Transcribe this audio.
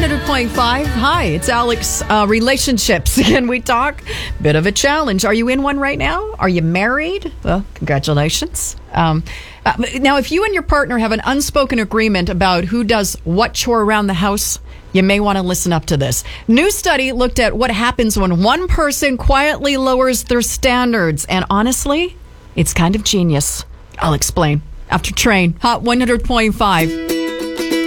100.5. Hi, it's Alex. Relationships. Can we talk? Bit of a challenge. Are you in one right now? Are you married? Well, congratulations. Now, if you and your partner have an unspoken agreement about who does what chore around the house, you may want to listen up to this. New study looked at what happens when one person quietly lowers their standards. And honestly, it's kind of genius. I'll explain after Train. Hot 100.5.